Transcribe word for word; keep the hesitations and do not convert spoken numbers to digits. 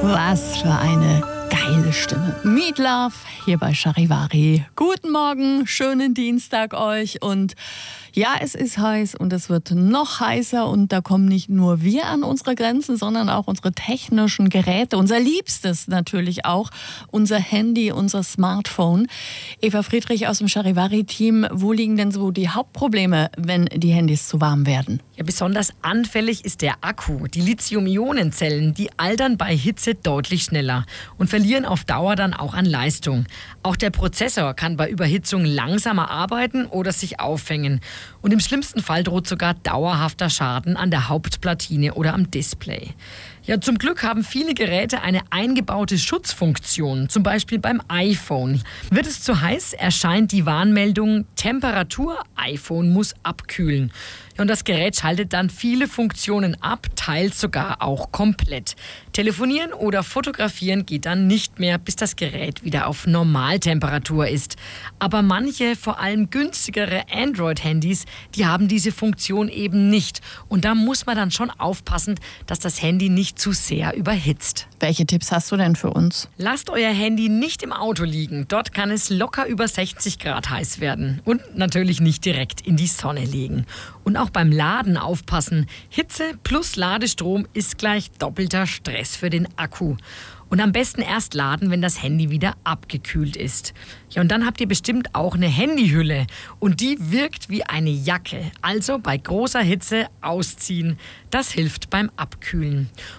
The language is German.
Was für eine geile Stimme. Meat Love hier bei Charivari. Guten Morgen, schönen Dienstag euch. Und ja, es ist heiß und es wird noch heißer. Und da kommen nicht nur wir an unsere Grenzen, sondern auch unsere technischen Geräte. Unser Liebstes natürlich auch. Unser Handy, unser Smartphone. Eva Friedrich aus dem Charivari-Team. Wo liegen denn so die Hauptprobleme, wenn die Handys zu warm werden? Ja, besonders anfällig ist der Akku. Die Lithium-Ionen-Zellen, die altern bei Hitze deutlich schneller und verlieren auf Dauer dann auch an Leistung. Auch der Prozessor kann bei Überhitzung langsamer arbeiten oder sich aufhängen. Und im schlimmsten Fall droht sogar dauerhafter Schaden an der Hauptplatine oder am Display. Ja, zum Glück haben viele Geräte eine eingebaute Schutzfunktion, zum Beispiel beim iPhone. Wird es zu heiß, erscheint die Warnmeldung Temperatur, iPhone muss abkühlen. Ja, und das Gerät schaltet dann viele Funktionen ab, teils sogar auch komplett. Telefonieren oder fotografieren geht dann nicht mehr, bis das Gerät wieder auf Normaltemperatur ist. Aber manche, vor allem günstigere Android-Handys, die haben diese Funktion eben nicht. Und da muss man dann schon aufpassen, dass das Handy nicht zu sehr überhitzt. Welche Tipps hast du denn für uns? Lasst euer Handy nicht im Auto liegen. Dort kann es locker über sechzig Grad heiß werden. Und natürlich nicht direkt in die Sonne legen. Und auch beim Laden aufpassen. Hitze plus Ladestrom ist gleich doppelter Stress für den Akku. Und am besten erst laden, wenn das Handy wieder abgekühlt ist. Ja, und dann habt ihr bestimmt auch eine Handyhülle. Und die wirkt wie eine Jacke. Also bei großer Hitze ausziehen. Das hilft beim Abkühlen.